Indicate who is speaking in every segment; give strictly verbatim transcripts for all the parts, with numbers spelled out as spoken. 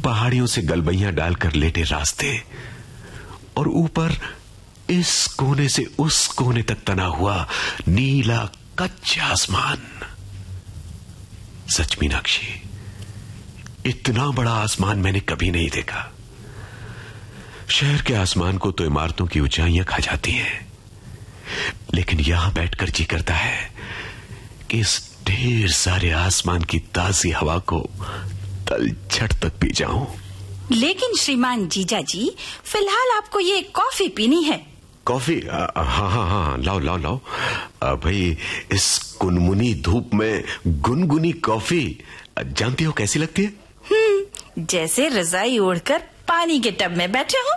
Speaker 1: पहाड़ियों से गलबैयां डालकर लेटे रास्ते, और ऊपर इस कोने से उस कोने तक तना हुआ नीला कच्चा आसमान। सच मीनाक्षी, इतना बड़ा आसमान मैंने कभी नहीं देखा। शहर के आसमान को तो इमारतों की ऊंचाइयां खा जाती हैं, लेकिन यहां बैठकर जी करता है कि इस ढेर सारे आसमान की ताजी हवा को तलछट तक पी जाऊं।
Speaker 2: लेकिन श्रीमान जीजा जी, फिलहाल आपको ये कॉफी पीनी है।
Speaker 1: कॉफी? हाँ हाँ हाँ, लाओ लाओ लाओ। भाई, इस कुनमुनी धूप में गुनगुनी कॉफी जानती हो कैसी लगती है?
Speaker 2: हम्म, जैसे रजाई ओढ़कर पानी के टब में बैठे हो।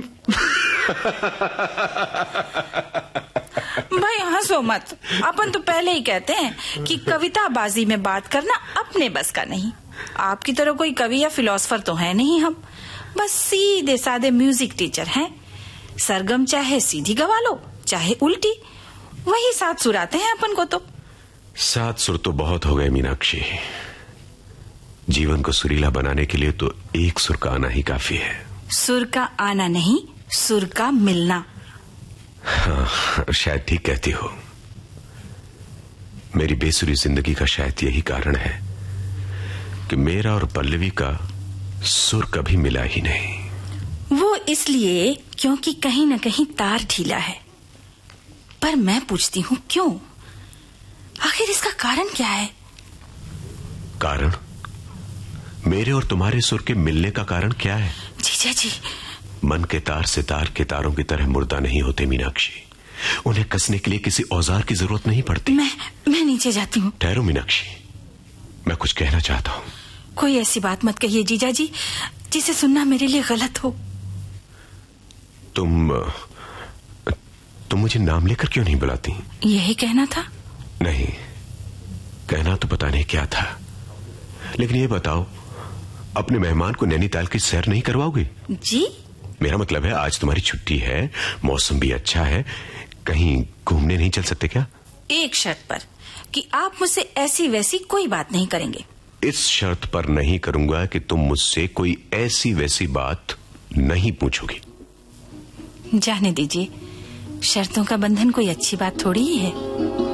Speaker 2: भाई हंसो मत, अपन तो पहले ही कहते हैं कि कविताबाजी में बात करना अपने बस का नहीं। आपकी तरह कोई कवि या फिलोसफर तो है नहीं हम, बस सीधे साधे म्यूजिक टीचर हैं। सरगम चाहे सीधी गवा लो, चाहे उल्टी, वही सात सुर आते हैं अपन को। तो
Speaker 1: सात सुर तो बहुत हो गए मीनाक्षी। जीवन को सुरीला बनाने के लिए तो एक सुर का आना ही काफी है।
Speaker 2: सुर का आना नहीं, सुर का मिलना।
Speaker 1: हाँ, शायद ठीक कहती हो। मेरी बेसुरी जिंदगी का शायद यही कारण है कि मेरा और पल्लवी का सुर कभी मिला ही नहीं।
Speaker 2: वो इसलिए क्योंकि कहीं न कहीं तार ढीला है। पर मैं पूछती हूँ, क्यों? आखिर इसका कारण क्या है?
Speaker 1: कारण? मेरे और तुम्हारे सुर के मिलने का कारण क्या है?
Speaker 2: जीजा जी,
Speaker 1: मन के तार से तार के तारों की तरह मुर्दा नहीं होते मीनाक्षी। उन्हें कसने के लिए किसी औजार की जरूरत नहीं पड़ती।
Speaker 2: मैं मैं नीचे जाती हूँ।
Speaker 1: ठहरो मीनाक्षी, मैं कुछ कहना चाहता हूँ।
Speaker 2: कोई ऐसी बात मत कहिए जीजा जी जिसे सुनना मेरे लिए गलत हो।
Speaker 1: तुम तुम मुझे नाम लेकर क्यों नहीं बुलाती?
Speaker 2: यही कहना था।
Speaker 1: नहीं, कहना तो पता नहीं क्या था, लेकिन ये बताओ, अपने मेहमान को नैनीताल की सैर नहीं करवाओगे?
Speaker 2: जी?
Speaker 1: मेरा मतलब है, आज तुम्हारी छुट्टी है, मौसम भी अच्छा है, कहीं घूमने नहीं चल सकते क्या?
Speaker 2: एक शर्त पर, कि आप मुझसे ऐसी वैसी कोई बात नहीं करेंगे।
Speaker 1: इस शर्त पर नहीं करूंगा कि तुम मुझसे कोई ऐसी वैसी बात नहीं पूछोगी।
Speaker 2: जाने दीजिए, शर्तों का बंधन कोई अच्छी बात थोड़ी ही है।